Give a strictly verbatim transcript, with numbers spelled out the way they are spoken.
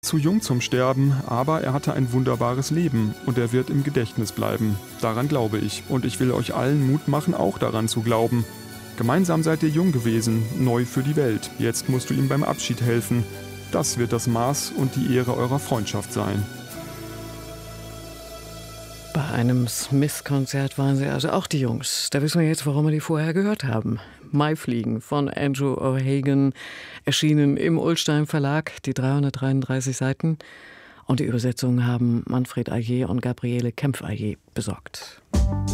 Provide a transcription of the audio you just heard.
Zu jung zum Sterben, aber er hatte ein wunderbares Leben und er wird im Gedächtnis bleiben. Daran glaube ich und ich will euch allen Mut machen, auch daran zu glauben. Gemeinsam seid ihr jung gewesen, neu für die Welt. Jetzt musst du ihm beim Abschied helfen. Das wird das Maß und die Ehre eurer Freundschaft sein. Bei einem Smith-Konzert waren sie also auch die Jungs. Da wissen wir jetzt, warum wir die vorher gehört haben. Maifliegen von Andrew O'Hagan, erschienen im Ullstein Verlag, die dreihundertdreiunddreißig Seiten. Und die Übersetzungen haben Manfred Ayer und Gabriele Kempf-Ayer besorgt.